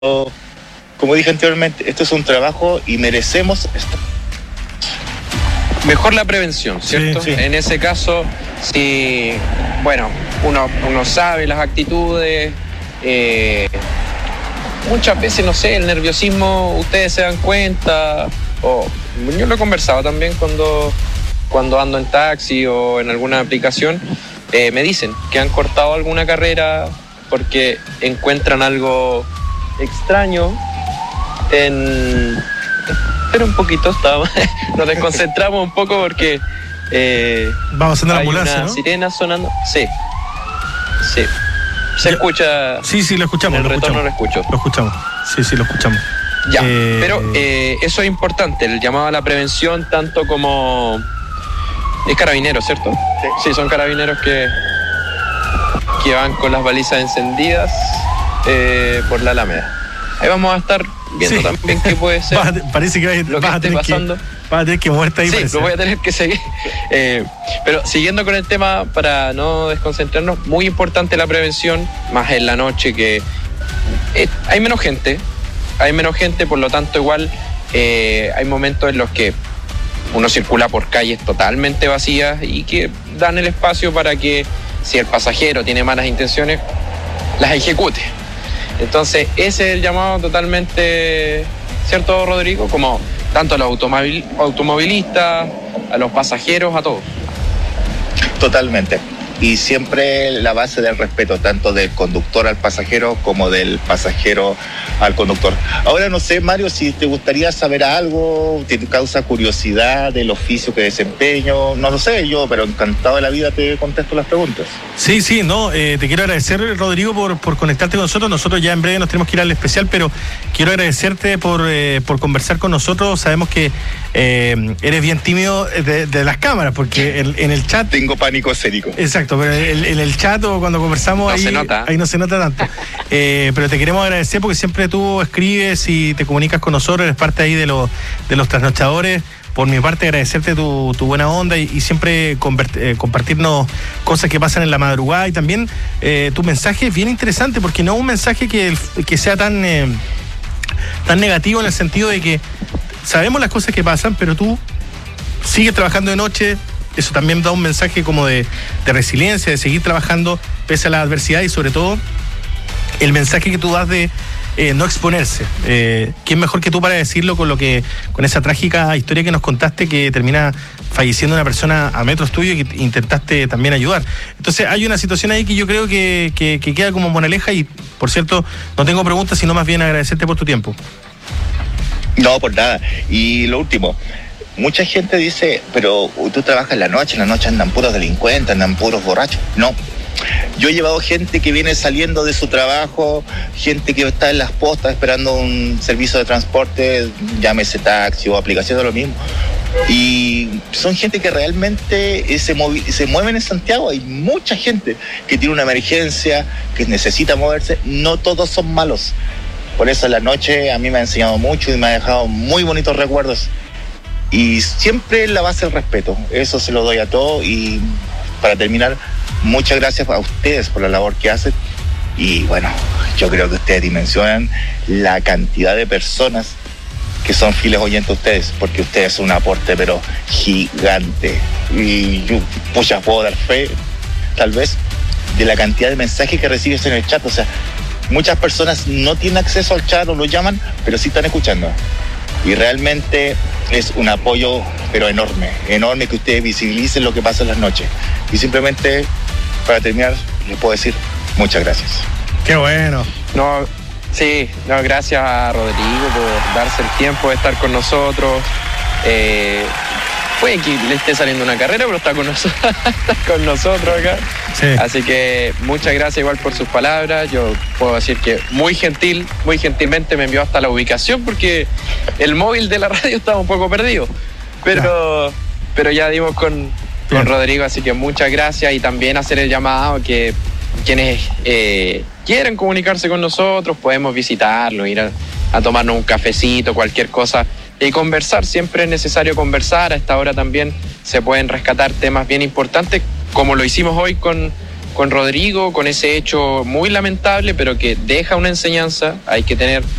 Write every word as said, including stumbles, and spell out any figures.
como dije anteriormente, esto es un trabajo y merecemos esto. Mejor la prevención, ¿cierto? Sí, sí. En ese caso, si, bueno, uno, uno sabe las actitudes, eh, muchas veces, no sé, el nerviosismo, ustedes se dan cuenta, o yo lo he conversado también cuando, cuando ando en taxi o en alguna aplicación, eh, me dicen que han cortado alguna carrera porque encuentran algo extraño en... Pero un poquito, estábamos, nos desconcentramos un poco porque eh, vamos haciendo la hay ambulancia, una ¿no? sirena sonando. Sí, sí. Se Ya. escucha. Sí, sí, lo escuchamos. En el lo retorno escuchamos. lo escucho. Lo escuchamos. Sí, sí, lo escuchamos. Ya, Eh, pero eh, eso es importante, el llamado a la prevención, tanto como... Es carabineros, ¿cierto? Sí. Sí, son carabineros que, que van con las balizas encendidas eh, por la Alameda. Ahí vamos a estar viendo Sí. también qué puede ser. vas a- parece que vas, lo que vas a esté tener pasando. que, vas a tener que moverte ahí. Sí, parece. lo voy a tener que seguir. Eh, pero siguiendo con el tema, para no desconcentrarnos, muy importante la prevención, más en la noche, que eh, hay menos gente, hay menos gente, por lo tanto igual eh, hay momentos en los que uno circula por calles totalmente vacías y que dan el espacio para que, si el pasajero tiene malas intenciones, las ejecute. Entonces, ese es el llamado totalmente, ¿cierto, Rodrigo? Como tanto a los automóvil, automovilistas, a los pasajeros, a todos. Totalmente. Y siempre la base del respeto, tanto del conductor al pasajero como del pasajero al conductor. Ahora no sé, Mario, si te gustaría saber algo, te causa curiosidad del oficio que desempeño, no lo sé yo, pero encantado de la vida te contesto las preguntas. Sí, sí, no, eh, te quiero agradecer, Rodrigo, por, por conectarte con nosotros. Nosotros ya en breve nos tenemos que ir al especial, pero quiero agradecerte por, eh, por conversar con nosotros. Sabemos que eh, eres bien tímido de, de las cámaras, porque en, en el chat... Tengo pánico escénico. Exacto, pero en, en el chat o cuando conversamos No ahí, se nota. ahí no se nota tanto. Eh, pero te queremos agradecer porque siempre tú escribes y te comunicas con nosotros, eres parte ahí de, los de los trasnochadores. Por mi parte, agradecerte tu, tu buena onda y, y siempre convert, eh, compartirnos cosas que pasan en la madrugada, y también eh, tu mensaje es bien interesante porque no es un mensaje que, que sea tan, eh, tan negativo, en el sentido de que sabemos las cosas que pasan, pero tú sigues trabajando de noche. Eso también da un mensaje como de, de resiliencia, de seguir trabajando pese a la adversidad, y sobre todo el mensaje que tú das de eh, no exponerse. Eh, ¿Quién mejor que tú para decirlo con lo que con esa trágica historia que nos contaste, que termina falleciendo una persona a metros tuyo y que intentaste también ayudar? Entonces hay una situación ahí que yo creo que, que, que queda como moraleja, y por cierto, no tengo preguntas, sino más bien agradecerte por tu tiempo. No, por nada. Y lo último, mucha gente dice, pero tú trabajas en la noche, en la noche andan puros delincuentes, andan puros borrachos. No, yo he llevado gente que viene saliendo de su trabajo, gente que está en las postas esperando un servicio de transporte, llámese taxi o aplicación, de lo mismo. Y son gente que realmente se, movi- se mueven en Santiago. Hay mucha gente que tiene una emergencia, que necesita moverse. No todos son malos. Por eso la noche a mí me ha enseñado mucho y me ha dejado muy bonitos recuerdos. Y siempre la base del respeto, eso se lo doy a todos. Y para terminar, muchas gracias a ustedes por la labor que hacen. Y bueno, yo creo que ustedes dimensionan la cantidad de personas que son fieles oyentes a ustedes, porque ustedes son un aporte pero gigante. Y yo, pucha, puedo dar fe, tal vez, de la cantidad de mensajes que recibes en el chat. O sea, muchas personas no tienen acceso al chat o lo llaman, pero sí están escuchando. Y realmente es un apoyo, pero enorme, enorme, que ustedes visibilicen lo que pasa en las noches. Y simplemente, para terminar, les puedo decir muchas gracias. Qué bueno. No, sí, no, gracias a Rodrigo por darse el tiempo de estar con nosotros. Eh, puede que le esté saliendo una carrera, pero está con, nosotros, está con nosotros acá. Sí. Así que muchas gracias igual por sus palabras. Yo puedo decir que muy gentil, muy gentilmente me envió hasta la ubicación, porque el móvil de la radio estaba un poco perdido. Pero, ya. pero ya dimos con, con Rodrigo, así que muchas gracias. Y también hacer el llamado que quienes eh, quieran comunicarse con nosotros, podemos visitarlo, ir a, a tomarnos un cafecito, cualquier cosa, y conversar. Siempre es necesario conversar. A esta hora también se pueden rescatar temas bien importantes, como lo hicimos hoy con, con Rodrigo, con ese hecho muy lamentable, pero que deja una enseñanza. Hay que tener